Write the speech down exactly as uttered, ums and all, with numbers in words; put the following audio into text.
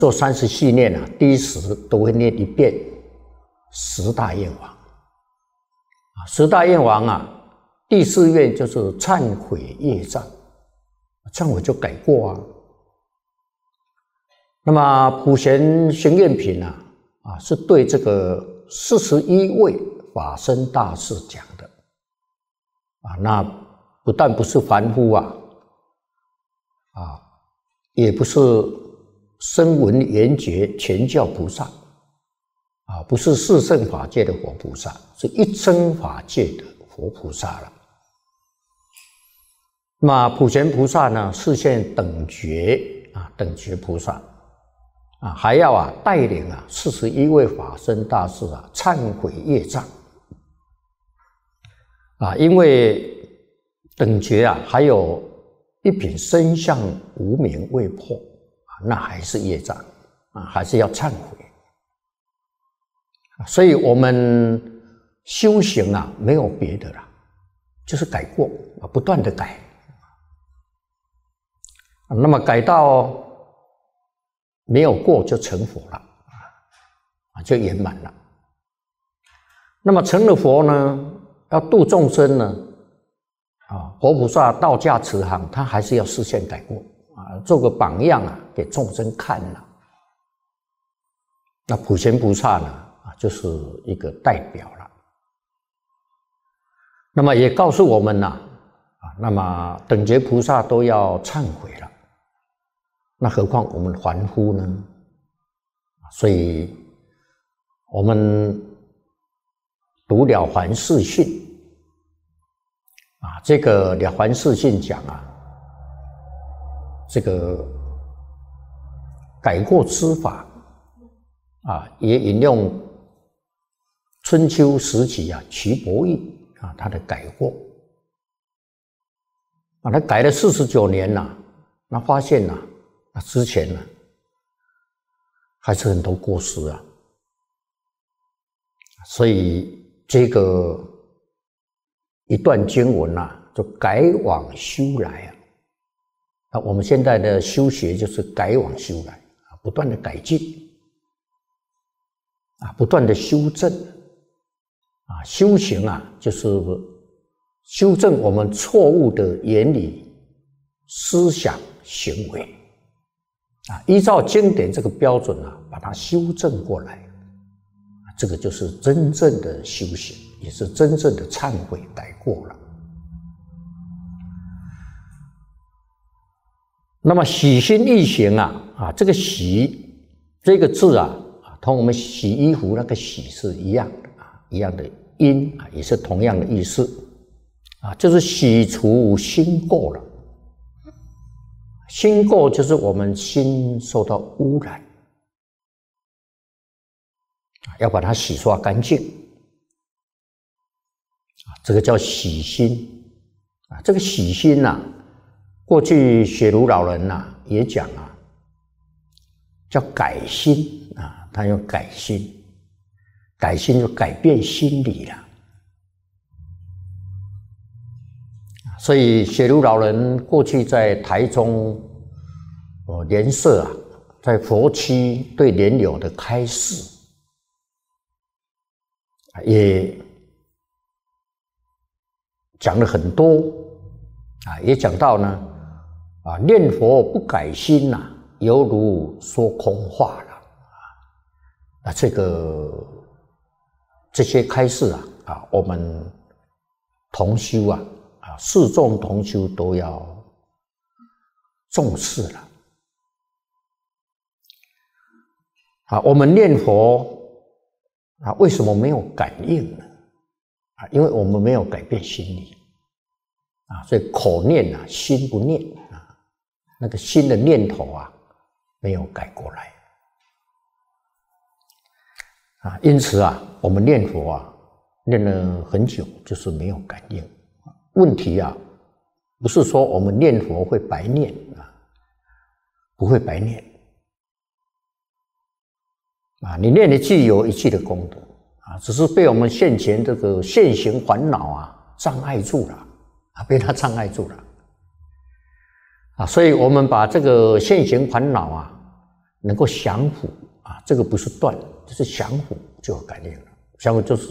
做三十系念啊，第一时都会念一遍十大愿王啊，十大愿王啊，第四愿就是忏悔业障，忏悔就改过啊。那么普贤行愿品啊，啊是对这个四十一位法身大士讲的啊，那不但不是凡夫啊，啊，也不是声闻缘觉全教菩萨啊，不是四圣法界的佛菩萨，是一真法界的佛菩萨了。那普贤菩萨呢，示现等觉啊，等觉菩萨啊，还要啊带领啊四十一位法身大士啊忏悔业障啊，因为等觉啊还有一品身相无明未破啊，那还是业障啊，还是要忏悔。所以我们修行啊没有别的啦，就是改过啊，不断的改。那么改到没有过就成佛了啊，就圆满了。那么成了佛呢，要度众生呢，啊，佛菩萨道驾慈航，他还是要示现改过啊，做个榜样啊，给众生看了。那普贤菩萨呢，啊，就是一个代表了。那么也告诉我们呐，啊，那么等觉菩萨都要忏悔了。那何况我们凡夫呢？所以，我们读了凡四训啊，这个了凡四训讲啊，这个改过之法啊，也引用春秋时期啊瞿伯义啊他的改过啊，他改了四十九年呐，那发现呐。那之前呢，还是很多过失啊，所以这个一段经文啊，就改往修来啊。那我们现在的修学就是改往修来啊，不断的改进啊，不断的修正啊，修行啊，就是修正我们错误的言语、思想、行为。啊，依照经典这个标准啊，把它修正过来，这个就是真正的修行，也是真正的忏悔改过了。那么洗心易行啊，啊，这个洗这个字啊，同我们洗衣服那个洗是一样的啊，一样的音啊，也是同样的意思啊，就是洗除心垢了。心垢就是我们心受到污染，要把它洗刷干净，这个叫洗心啊。这个洗心呐，过去雪茹老人呐也讲啊，叫改心啊，他用改心，改心就改变心理了。所以雪茹老人过去在台中哦莲社啊，在佛区对莲友的开示，也讲了很多啊，也讲到呢啊，念佛不改心呐、啊，犹如说空话了啊。这个这些开示啊啊，我们同修啊。啊，四众同修都要重视了。啊，我们念佛啊，为什么没有感应呢？啊，因为我们没有改变心理啊，所以口念啊，心不念啊，那个心的念头啊，没有改过来啊，因此啊，我们念佛啊，念了很久，就是没有感应。问题啊，不是说我们念佛会白念啊，不会白念啊，你念一句有一句的功德啊，只是被我们现前这个现行烦恼啊障碍住了啊，被它障碍住了啊，所以我们把这个现行烦恼啊能够降伏啊，这个不是断，就是降伏就有感应了，降伏就是